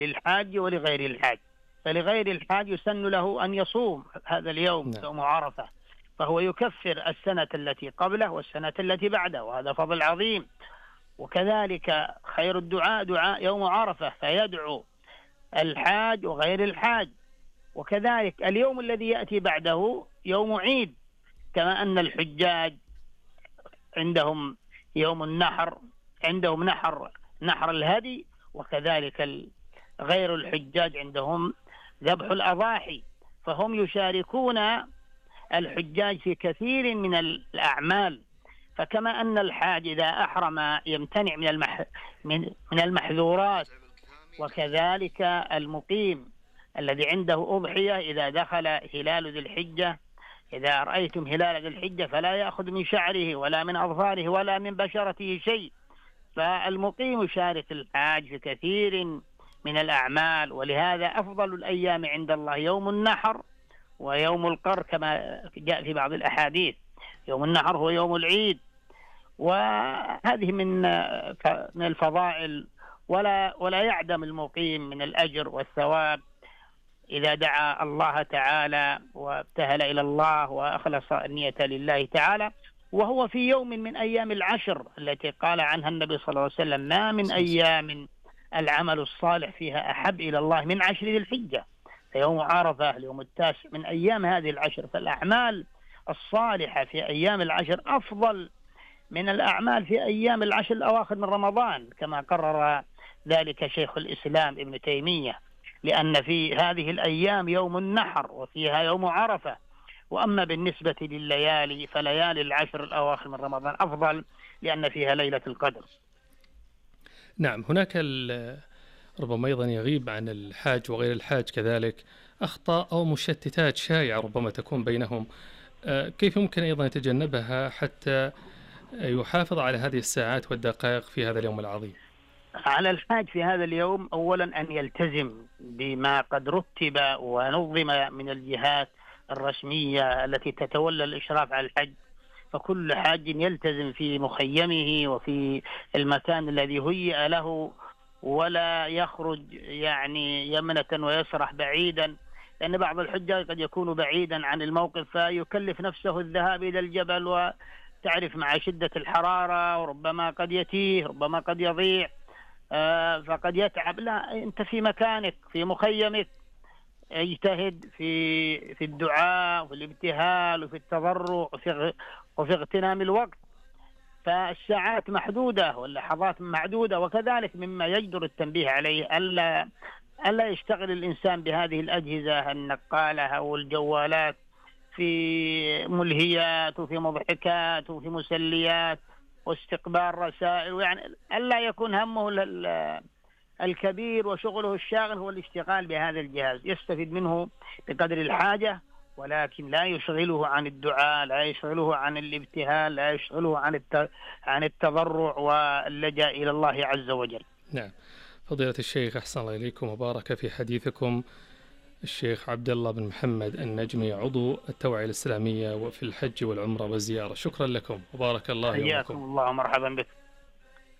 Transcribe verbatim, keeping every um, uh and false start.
للحاج ولغير الحاج. فلغير الحاج يسن له أن يصوم هذا اليوم، نعم. يوم عرفة، فهو يكفر السنة التي قبله والسنة التي بعده، وهذا فضل عظيم. وكذلك خير الدعاء دعاء يوم عرفة، فيدعو الحاج وغير الحاج. وكذلك اليوم الذي يأتي بعده يوم عيد، كما أن الحجاج عندهم يوم النحر، عندهم نحر نحر الهدي، وكذلك غير الحجاج عندهم ذبح الأضاحي، فهم يشاركون الحجاج في كثير من الأعمال. فكما أن الحاج إذا أحرم يمتنع من المح من من المحذورات، وكذلك المقيم الذي عنده أضحية إذا دخل هلال ذي الحجة، إذا رأيتم هلال ذي الحجة فلا يأخذ من شعره ولا من أظفاره ولا من بشرته شيء. فالمقيم يشارك الحاج في كثير من الأعمال، ولهذا أفضل الأيام عند الله يوم النحر ويوم القر كما جاء في بعض الأحاديث. يوم النحر هو يوم العيد، وهذه من من الفضائل، ولا ولا يعدم المقيم من الأجر والثواب إذا دعا الله تعالى وابتهل إلى الله وأخلص النية لله تعالى. وهو في يوم من أيام العشر التي قال عنها النبي صلى الله عليه وسلم: ما من أيام العمل الصالح فيها أحب إلى الله من عشر ذي الحجة. فيوم عرفة اليوم التاسع من أيام هذه العشر، فالأعمال الصالحة في أيام العشر أفضل من الأعمال في أيام العشر الأواخر من رمضان، كما قرر ذلك شيخ الإسلام ابن تيمية، لأن في هذه الأيام يوم النحر وفيها يوم عرفة. وأما بالنسبة لليالي فليالي العشر الأواخر من رمضان أفضل، لأن فيها ليلة القدر. نعم. هناك ربما أيضا يغيب عن الحاج وغير الحاج كذلك أخطاء أو مشتتات شائعة ربما تكون بينهم، كيف يمكن أيضا يتجنبها حتى يحافظ على هذه الساعات والدقائق في هذا اليوم العظيم؟ على الحاج في هذا اليوم أولا أن يلتزم بما قد رتب ونظم من الجهات الرسمية التي تتولى الإشراف على الحج. فكل حاج يلتزم في مخيمه وفي المكان الذي هيئ له، ولا يخرج يعني يمنة ويسرح بعيدا، لأن بعض الحجاج قد يكون بعيدا عن الموقف فيكلف نفسه الذهاب إلى الجبل، وتعرف مع شدة الحرارة وربما قد يتيه ربما قد يضيع فقد يتعب. لا، أنت في مكانك في مخيمك اجتهد في في الدعاء وفي الابتهال وفي التضرع وفي وفي اغتنام الوقت. فالساعات محدودة واللحظات معدودة. وكذلك مما يجدر التنبيه عليه ألا ألا يشتغل الإنسان بهذه الأجهزة النقالة أو الجوالات في ملهيات وفي مضحكات وفي مسليات واستقبال رسائل، يعني ألا يكون همه الكبير وشغله الشاغل هو الاشتغال بهذا الجهاز. يستفيد منه بقدر الحاجة، ولكن لا يشغله عن الدعاء، لا يشغله عن الابتهال، لا يشغله عن عن التضرع واللجأ إلى الله عز وجل. نعم. فضيلة الشيخ أحسن الله إليكم وبارك في حديثكم، الشيخ عبد الله بن محمد النجمي، عضو التوعية الإسلامية وفي الحج والعمرة والزيارة، شكرا لكم وبارك الله يومكم. حياكم الله ومرحبا بك.